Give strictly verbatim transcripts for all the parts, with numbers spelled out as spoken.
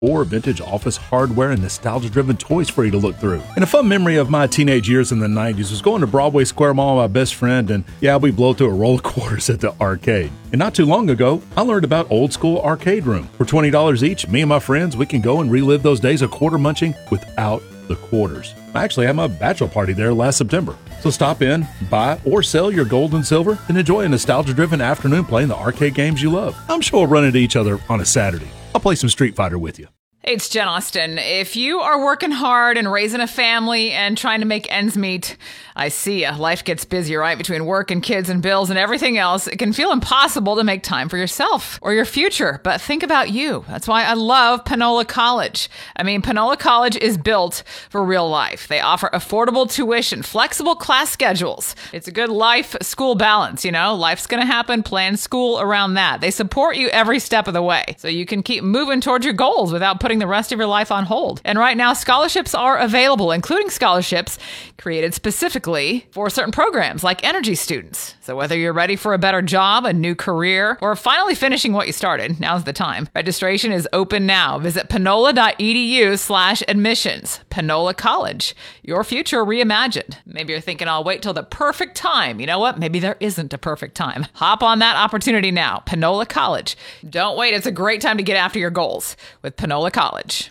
or vintage office hardware and nostalgia-driven toys for you to look through. And a fun memory of my teenage years in the nineties was going to Broadway Square Mall with my best friend, and yeah, we blow through a roll of quarters at the arcade. And not too long ago, I learned about Old School Arcade Room. For twenty dollars each, me and my friends, we can go and relive those days of quarter munching without the quarters. I actually had my bachelor party there last September. So stop in, buy, or sell your gold and silver, and enjoy a nostalgia-driven afternoon playing the arcade games you love. I'm sure we'll run into each other on a Saturday. I'll play some Street Fighter with you. Hey, it's Jen Austen. If you are working hard and raising a family and trying to make ends meet, I see ya. Life gets busy, right? Between work and kids and bills and everything else, it can feel impossible to make time for yourself or your future. But think about you. That's why I love Panola College. I mean, Panola College is built for real life. They offer affordable tuition, flexible class schedules. It's a good life-school balance, you know? Life's gonna happen, plan school around that. They support you every step of the way, so you can keep moving towards your goals without putting the rest of your life on hold. And right now, scholarships are available, including scholarships created specifically for certain programs like energy students. So whether you're ready for a better job, a new career, or finally finishing what you started, now's the time. Registration is open now. Visit panola.edu slash admissions. Panola College, your future reimagined. Maybe you're thinking, I'll wait till the perfect time. You know what? Maybe there isn't a perfect time. Hop on that opportunity now. Panola College. Don't wait. It's a great time to get after your goals with Panola College.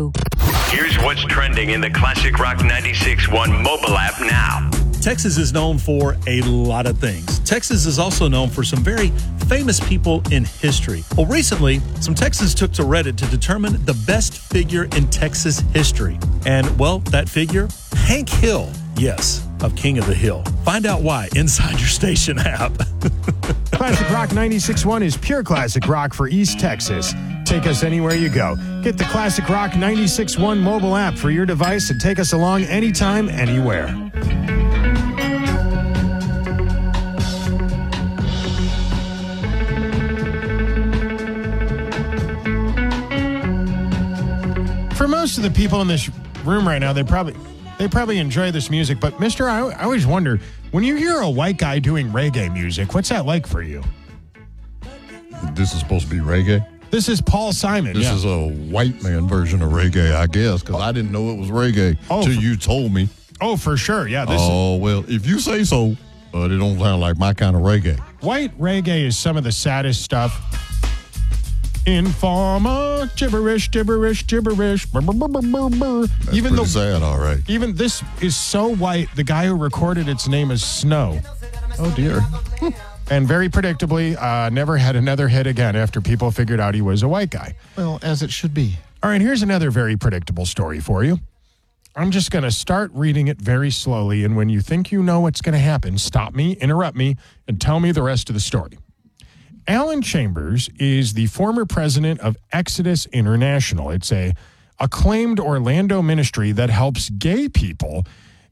Here's what's trending in the Classic Rock ninety-six point one mobile app now. Texas is known for a lot of things. Texas is also known for some very famous people in history. Well, recently, some Texans took to Reddit to determine the best figure in Texas history. And, well, that figure, Hank Hill. Yes, of King of the Hill. Find out why inside your station app. Classic Rock ninety-six point one is pure classic rock for East Texas. Take us anywhere you go. Get the Classic Rock ninety-six point one mobile app for your device and take us along anytime, anywhere. For most of the people in this room right now, they probably they probably enjoy this music. But, Mister, I, I always wonder, when you hear a white guy doing reggae music, what's that like for you? This is supposed to be reggae? This is Paul Simon. This yeah. is a white man version of reggae, I guess, because I didn't know it was reggae oh, till for, you told me. Oh, for sure. Yeah. This oh, is, well, if you say so, but it don't sound like my kind of reggae. White reggae is some of the saddest stuff. Informer, gibberish, gibberish, gibberish. Brr, brr, brr, brr, brr. That's even pretty though, sad, all right. Even this is so white, the guy who recorded its name is Snow. Oh, dear. And very predictably, uh, never had another hit again after people figured out he was a white guy. Well, as it should be. All right, here's another very predictable story for you. I'm just going to start reading it very slowly, and when you think you know what's going to happen, stop me, interrupt me, and tell me the rest of the story. Alan Chambers is the former president of Exodus International. It's a acclaimed Orlando ministry that helps gay people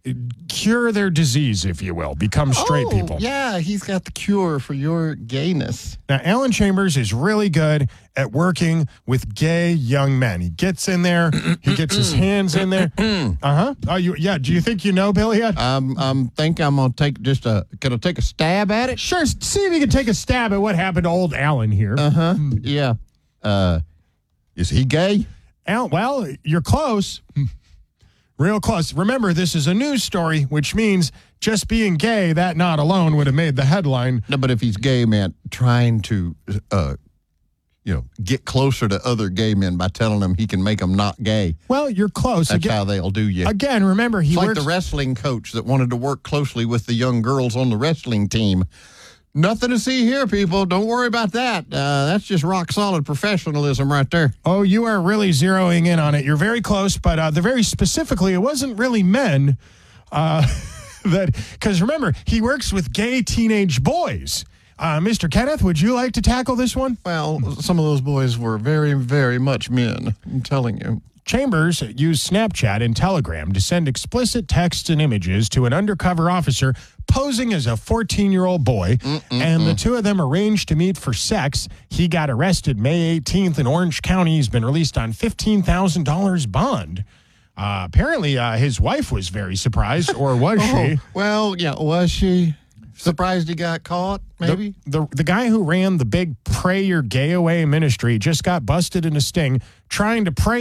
cure their disease, if you will, become straight oh, people. Yeah, he's got the cure for your gayness. Now, Alan Chambers is really good at working with gay young men. He gets in there, he gets his hands in there. Uh-huh. Oh, you, yeah, do you think you know, Billy? Um, I'm think I'm going to take just a, can I take a stab at it? Sure, see if you can take a stab at what happened to old Alan here. Uh-huh, yeah. Uh, is he gay? Al, well, you're close. Real close. Remember, this is a news story, which means just being gay, that not alone would have made the headline. No, but if he's gay, man, trying to, uh, you know, get closer to other gay men by telling them he can make them not gay. Well, you're close. That's again, how they'll do you. Again, remember, he it's works... like the wrestling coach that wanted to work closely with the young girls on the wrestling team. Nothing to see here, people. Don't worry about that. Uh, that's just rock solid professionalism right there. Oh, you are really zeroing in on it. You're very close, but uh, the very specifically, it wasn't really men. Uh, that because remember, he works with gay teenage boys. Uh, Mister Kenneth, would you like to tackle this one? Well, some of those boys were very, very much men. I'm telling you. Chambers used Snapchat and Telegram to send explicit texts and images to an undercover officer posing as a fourteen-year-old boy, Mm-mm-mm. and the two of them arranged to meet for sex. He got arrested May eighteenth in Orange County. He's been released on fifteen thousand dollars bond. Uh, apparently, uh, his wife was very surprised, or was oh, she? Well, yeah, was she? Surprised he got caught, maybe? The, the, the guy who ran the big Pray Your Gay Away ministry just got busted in a sting trying to pray